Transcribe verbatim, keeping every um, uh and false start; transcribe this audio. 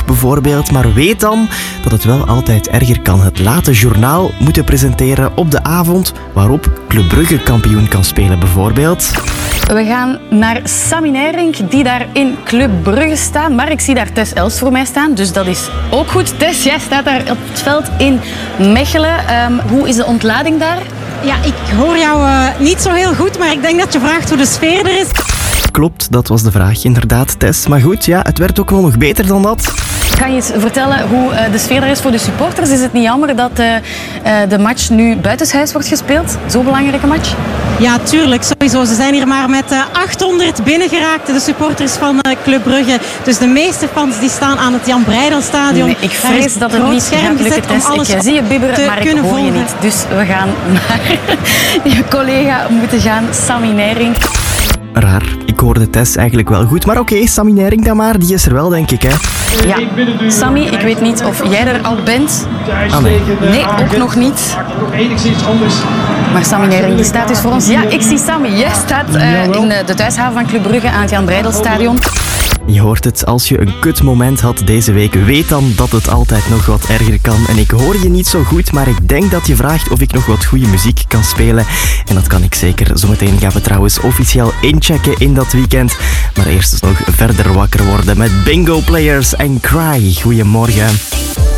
ook bijvoorbeeld. Maar weet dan dat het wel altijd erger kan. Het late journaal moeten presenteren op de avond waarop Club Brugge kampioen kan spelen bijvoorbeeld. We gaan naar Sammy Nijrink, die daar in Club Brugge staat. Maar ik zie daar Tess Els voor mij staan, dus dat is ook goed. Tess, jij staat daar op het veld in Mechelen. Um, hoe is de ontlading daar? Ja, ik hoor jou uh, niet zo heel goed, maar ik denk dat je vraagt hoe de sfeer er is. Klopt, dat was de vraag inderdaad, Tess. Maar goed, ja, het werd ook wel nog beter dan dat. Kan je eens vertellen hoe uh, de sfeer er is voor de supporters? Is het niet jammer dat uh, uh, de match nu buitenshuis wordt gespeeld? Zo'n belangrijke match? Ja, tuurlijk. Sowieso. Ze zijn hier maar met uh, achthonderd binnengeraakt, de supporters van uh, Club Brugge. Dus de meeste fans die staan aan het Jan Breidel-stadion. Nee, ik vrees dat het niet gaat lukken, Tess. Ik zie je bibberen, maar ik hoor volgen. je niet. Dus we gaan naar je collega moeten gaan, Sammy Nijrink. Raar. Ik hoorde Tess eigenlijk wel goed. Maar oké, okay, Sammy Nijrink dan maar. Die is er wel, denk ik, hè. Ja, Sammy, ik weet niet of jij er al bent. Ah, nee. Nee, ook nog niet. Maar Sammy Nijrink, die staat dus voor ons. Ja, ik zie Sammy. Jij staat uh, in de thuishaven van Club Brugge aan het Jan Breidel-stadion. Je hoort het, als je een kut moment had deze week, weet dan dat het altijd nog wat erger kan. En ik hoor je niet zo goed, maar ik denk dat je vraagt of ik nog wat goede muziek kan spelen. En dat kan ik zeker. Zometeen gaan we trouwens officieel inchecken in dat weekend. Maar eerst eens nog verder wakker worden met Bingo Players en Cry. Goedemorgen.